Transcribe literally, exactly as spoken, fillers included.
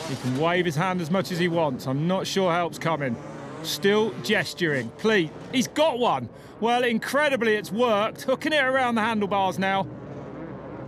He can wave his hand as much as he wants. I'm not sure help's coming. Still gesturing. Please. He's got one. Well, incredibly, it's worked. Hooking it around the handlebars now.